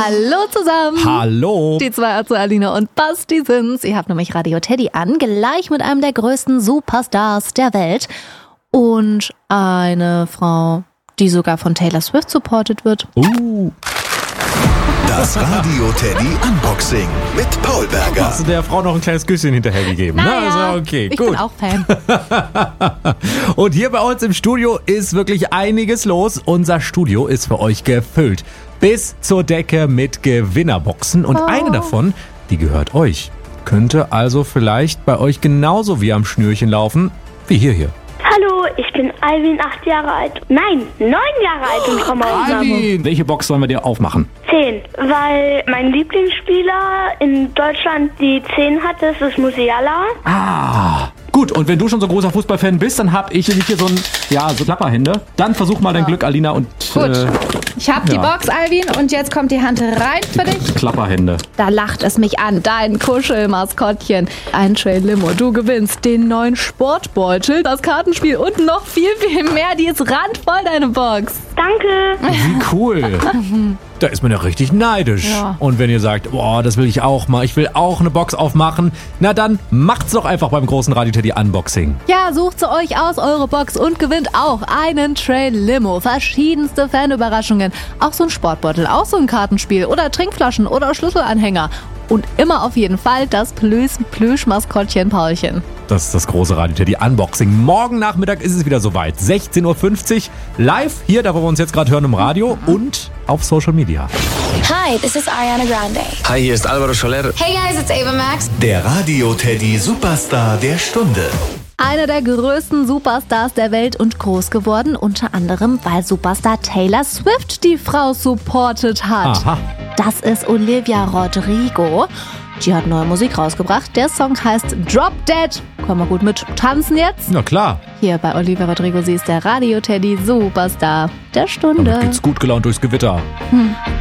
Hallo zusammen. Hallo. Die zwei, also Alina und Basti sind's. Ihr habt nämlich Radio Teddy an, gleich mit einem der größten Superstars der Welt. Und eine Frau, die sogar von Taylor Swift supported wird. Das Radio Teddy Unboxing mit Paul Berger. Hast du der Frau noch ein kleines Küsschen hinterhergegeben? Naja, okay, ich gut. bin auch Fan. Und hier bei uns im Studio ist wirklich einiges los. Unser Studio ist für euch gefüllt bis zur Decke mit Gewinnerboxen. Und eine davon, die gehört euch. Könnte also vielleicht bei euch genauso wie am Schnürchen laufen, wie hier. Hallo, ich bin Alvin, 8 Jahre alt. Nein, 9 Jahre alt und komme aus Saarbrücken. Alvin, welche Box sollen wir dir aufmachen? 10, weil mein Lieblingsspieler in Deutschland die 10 hat, das ist Musiala. Gut, und wenn du schon so großer Fußballfan bist, dann hab ich hier so Klapperhände. Dann versuch mal dein Glück, Alina, und Gut. Ich hab die Box, Alvin, und jetzt kommt die Hand rein für dich. Klapperhände. Da lacht es mich an, dein Kuschelmaskottchen. Ein Trail Limo, du gewinnst den neuen Sportbeutel, das Kartenspiel und noch viel, viel mehr. Die ist randvoll, deine Box. Danke. Wie cool. Da ist man ja richtig neidisch. Ja. Und wenn ihr sagt, boah, das will ich auch mal, ich will auch eine Box aufmachen, na dann macht's doch einfach beim großen Radio Teddy Unboxing. Ja, sucht sie euch aus, eure Box, und gewinnt auch einen Trail Limo. Verschiedenste Fanüberraschungen. Auch so ein Sportbeutel, auch so ein Kartenspiel oder Trinkflaschen oder Schlüsselanhänger. Und immer auf jeden Fall das Plüschmaskottchen Paulchen. Das ist das große Radio Teddy Unboxing. Morgen Nachmittag ist es wieder soweit. 16.50 Uhr live hier, da wo wir uns jetzt gerade hören im Radio und auf Social Media. Hi, this is Ariana Grande. Hi, hier ist Alvaro Soler. Hey guys, it's Ava Max. Der Radio Teddy Superstar der Stunde. Einer der größten Superstars der Welt und groß geworden, unter anderem, weil Superstar Taylor Swift die Frau supportet hat. Aha. Das ist Olivia Rodrigo. Die hat neue Musik rausgebracht. Der Song heißt Drop Dead. Können wir gut mit tanzen jetzt? Na klar, Hier bei Olivia Rodrigo, sie ist der Radio Teddy Superstar der Stunde. damit geht's gut gelaunt durchs Gewitter.